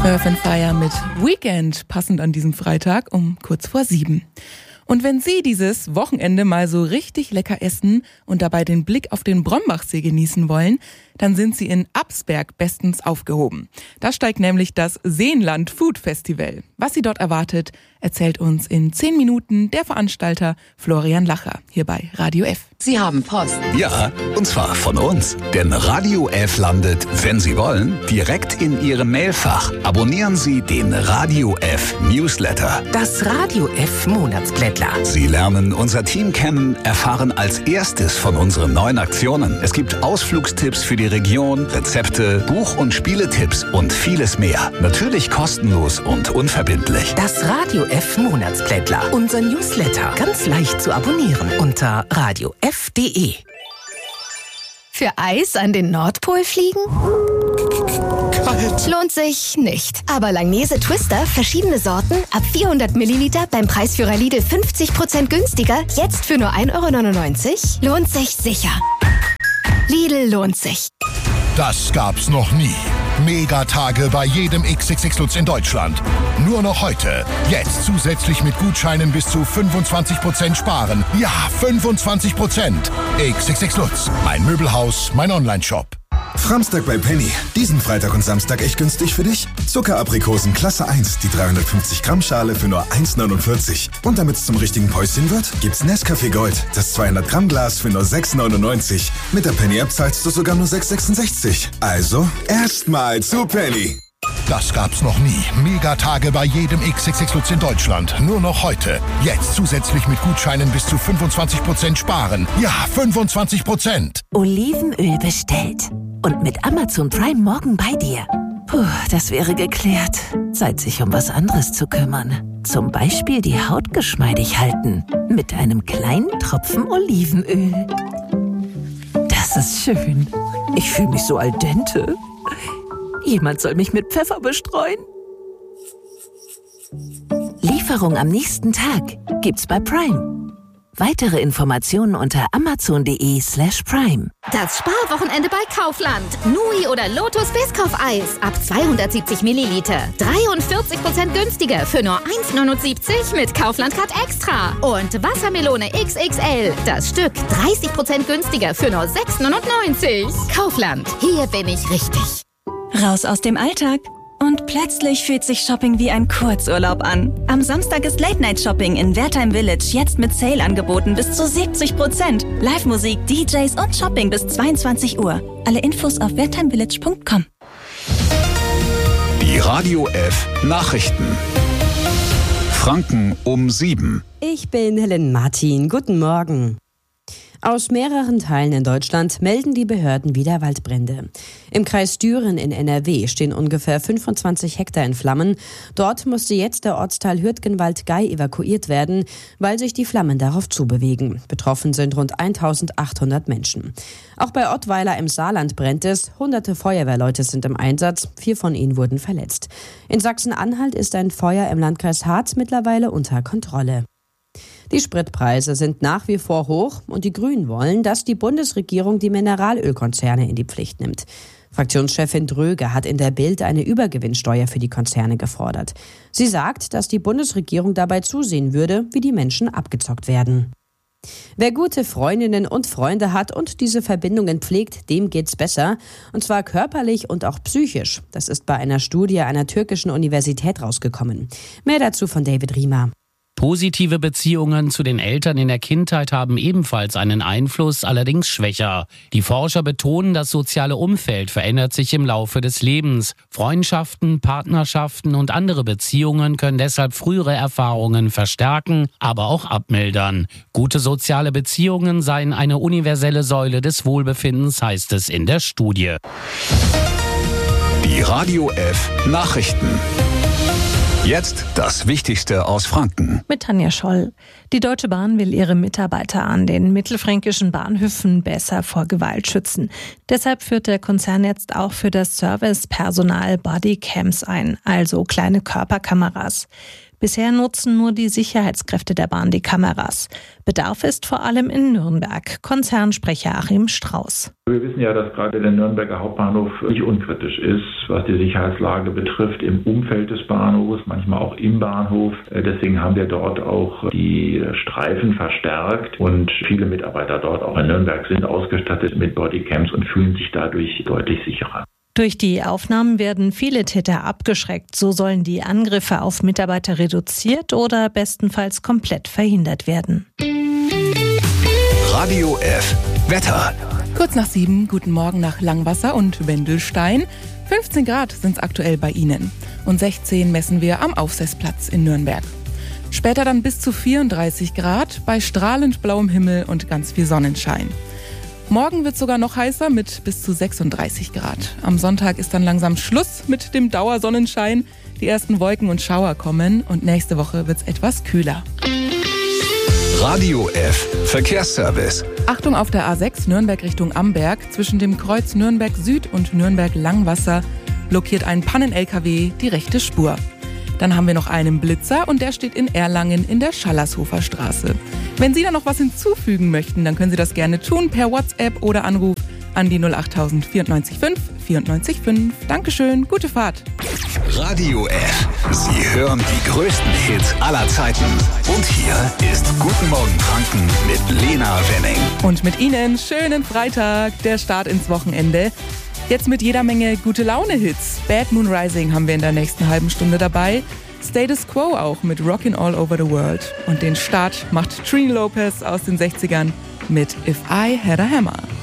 Earth and Fire mit Weekend, passend an diesem Freitag um kurz vor 7. Und wenn Sie dieses Wochenende mal so richtig lecker essen und dabei den Blick auf den Brombachsee genießen wollen, dann sind Sie in Absberg bestens aufgehoben. Da steigt nämlich das Seenland Food Festival. Was Sie dort erwartet, erzählt uns in 10 Minuten der Veranstalter Florian Lacher hier bei Radio F. Sie haben Post. Ja, und zwar von uns. Denn Radio F landet, wenn Sie wollen, direkt in Ihrem Mailfach. Abonnieren Sie den Radio F Newsletter. Das Radio F Monatsblättler. Sie lernen unser Team kennen, erfahren als erstes von unseren neuen Aktionen. Es gibt Ausflugstipps für die Region, Rezepte, Buch- und Spieletipps und vieles mehr. Natürlich kostenlos und unverbindlich. Das Radio F Monatsblättler. Unser Newsletter. Ganz leicht zu abonnieren unter radiof.de. Für Eis an den Nordpol fliegen? Kalt. Lohnt sich nicht. Aber Langnese Twister, verschiedene Sorten, ab 400 Milliliter beim Preisführer Lidl 50% günstiger, jetzt für nur 1,99 €, lohnt sich sicher. Lidl lohnt sich. Das gab's noch nie. Megatage bei jedem XXX Lutz in Deutschland. Nur noch heute. Jetzt zusätzlich mit Gutscheinen bis zu 25% sparen. Ja, 25%. XXX Lutz. Mein Möbelhaus, mein Onlineshop. Framstag bei Penny. Diesen Freitag und Samstag echt günstig für dich? Zuckeraprikosen Klasse 1, die 350 Gramm Schale für nur 1,49. Und damit es zum richtigen Päuschen wird, gibt's Nescafé Gold, das 200 Gramm Glas für nur 6,99. Mit der Penny App zahlst du sogar nur 6,66. Also erstmal zu Penny. Das gab's noch nie. Megatage bei jedem XXX Lutz in Deutschland. Nur noch heute. Jetzt zusätzlich mit Gutscheinen bis zu 25% sparen. Ja, 25%. Olivenöl bestellt. Und mit Amazon Prime morgen bei dir. Puh, das wäre geklärt. Zeit, sich um was anderes zu kümmern. Zum Beispiel die Haut geschmeidig halten. Mit einem kleinen Tropfen Olivenöl. Das ist schön. Ich fühle mich so al dente. Jemand soll mich mit Pfeffer bestreuen. Lieferung am nächsten Tag gibt's bei Prime. Weitere Informationen unter amazon.de/prime. Das Sparwochenende bei Kaufland. Nui oder Lotus Biscoff-Eis ab 270 Milliliter. 43% günstiger für nur 1,79 mit Kaufland-Card Extra. Und Wassermelone XXL. Das Stück 30% günstiger für nur 6,99. Kaufland. Hier bin ich richtig. Raus aus dem Alltag. Und plötzlich fühlt sich Shopping wie ein Kurzurlaub an. Am Samstag ist Late-Night-Shopping in Wertheim Village jetzt mit Sale-Angeboten bis zu 70%. Live-Musik, DJs und Shopping bis 22 Uhr. Alle Infos auf wertheimvillage.com. Die Radio F Nachrichten. Franken um 7. Ich bin Helen Martin. Guten Morgen. Aus mehreren Teilen in Deutschland melden die Behörden wieder Waldbrände. Im Kreis Düren in NRW stehen ungefähr 25 Hektar in Flammen. Dort musste jetzt der Ortsteil Hürtgenwald-Gei evakuiert werden, weil sich die Flammen darauf zubewegen. Betroffen sind rund 1800 Menschen. Auch bei Ottweiler im Saarland brennt es. Hunderte Feuerwehrleute sind im Einsatz. 4 von ihnen wurden verletzt. In Sachsen-Anhalt ist ein Feuer im Landkreis Harz mittlerweile unter Kontrolle. Die Spritpreise sind nach wie vor hoch und die Grünen wollen, dass die Bundesregierung die Mineralölkonzerne in die Pflicht nimmt. Fraktionschefin Dröge hat in der Bild eine Übergewinnsteuer für die Konzerne gefordert. Sie sagt, dass die Bundesregierung dabei zusehen würde, wie die Menschen abgezockt werden. Wer gute Freundinnen und Freunde hat und diese Verbindungen pflegt, dem geht's besser. Und zwar körperlich und auch psychisch. Das ist bei einer Studie einer türkischen Universität rausgekommen. Mehr dazu von David Riemer. Positive Beziehungen zu den Eltern in der Kindheit haben ebenfalls einen Einfluss, allerdings schwächer. Die Forscher betonen, das soziale Umfeld verändert sich im Laufe des Lebens. Freundschaften, Partnerschaften und andere Beziehungen können deshalb frühere Erfahrungen verstärken, aber auch abmildern. Gute soziale Beziehungen seien eine universelle Säule des Wohlbefindens, heißt es in der Studie. Die Radio F Nachrichten. Jetzt das Wichtigste aus Franken. Mit Tanja Scholl. Die Deutsche Bahn will ihre Mitarbeiter an den mittelfränkischen Bahnhöfen besser vor Gewalt schützen. Deshalb führt der Konzern jetzt auch für das Servicepersonal Bodycams ein, also kleine Körperkameras. Bisher nutzen nur die Sicherheitskräfte der Bahn die Kameras. Bedarf ist vor allem in Nürnberg. Konzernsprecher Achim Strauß. Wir wissen ja, dass gerade der Nürnberger Hauptbahnhof nicht unkritisch ist, was die Sicherheitslage betrifft, im Umfeld des Bahnhofs, manchmal auch im Bahnhof. Deswegen haben wir dort auch die Streifen verstärkt und viele Mitarbeiter dort auch in Nürnberg sind ausgestattet mit Bodycams und fühlen sich dadurch deutlich sicherer. Durch die Aufnahmen werden viele Täter abgeschreckt. So sollen die Angriffe auf Mitarbeiter reduziert oder bestenfalls komplett verhindert werden. Radio F. Wetter. Kurz nach 7, guten Morgen nach Langwasser und Wendelstein. 15 Grad sind es aktuell bei Ihnen. Und 16 messen wir am Aufseßplatz in Nürnberg. Später dann bis zu 34 Grad bei strahlend blauem Himmel und ganz viel Sonnenschein. Morgen wird es sogar noch heißer mit bis zu 36 Grad. Am Sonntag ist dann langsam Schluss mit dem Dauersonnenschein. Die ersten Wolken und Schauer kommen und nächste Woche wird es etwas kühler. Radio F. Verkehrsservice. Achtung auf der A6 Nürnberg Richtung Amberg. Zwischen dem Kreuz Nürnberg Süd und Nürnberg Langwasser blockiert ein Pannen-LKW die rechte Spur. Dann haben wir noch einen Blitzer und der steht in Erlangen in der Schallershofer Straße. Wenn Sie da noch was hinzufügen möchten, dann können Sie das gerne tun per WhatsApp oder Anruf an die 08000 94 5 94 5. Dankeschön, gute Fahrt. Radio F. Sie hören die größten Hits aller Zeiten. Und hier ist Guten Morgen Franken mit Lena Wenning. Und mit Ihnen schönen Freitag, der Start ins Wochenende. Jetzt mit jeder Menge Gute-Laune-Hits. Bad Moon Rising haben wir in der nächsten halben Stunde dabei. Status Quo auch mit Rockin' All Over the World. Und den Start macht Trini Lopez aus den 60ern mit If I Had a Hammer.